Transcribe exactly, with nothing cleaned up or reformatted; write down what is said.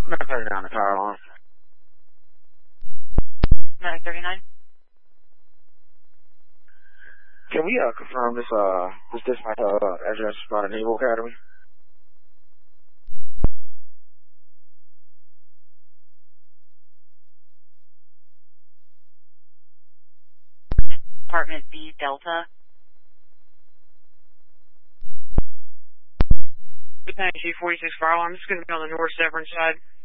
nine thirty-nine, the car alarm. nine thirty-nine. Can we uh, confirm this uh this dispatch uh, address by the Naval Academy? Apartment B, Delta. G forty-six fire alarm. This is going to be on the North Severn side.